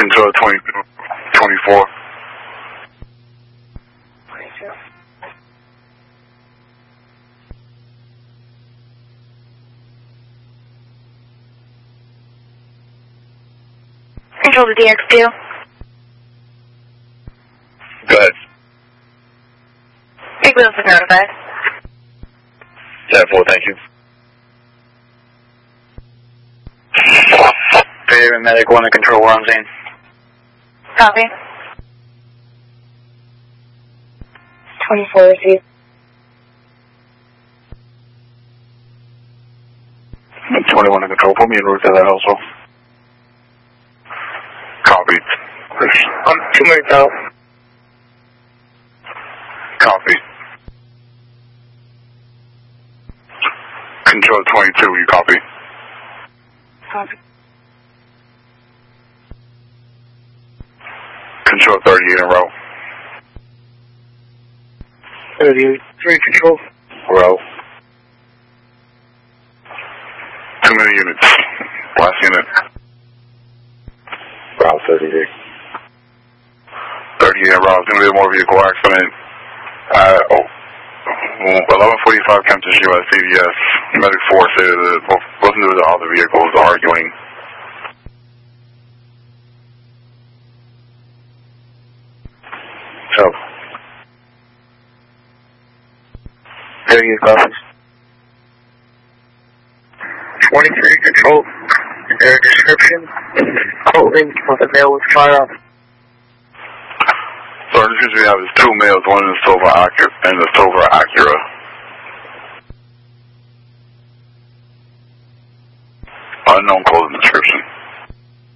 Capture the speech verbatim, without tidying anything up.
Control twenty-two, twenty-four. twenty-two. Control to D X two. Go ahead. Big Wheels is notified. ten four, thank you. Favorite medic one to control where I'm saying. Copy. twenty-four received. twenty-one to control, put me in route to that also. Copy. I'm two minutes out. Copy. Control twenty-two, you copy? Copy. Control thirty in a row. thirty-three control. Row. Too many units. Last unit. Route thirty-three. thirty in a row. It's going to be a more vehicle accident. Uh, oh. eleven forty-five comes to issue at C V S. Medic four said that both, both of the other vehicles are arguing. So. thirty copies. twenty-three control. Is there a description? Clothing with a male with firearm. So the description we have is two males, one in the silver Acura and the silver Acura. Unknown clothing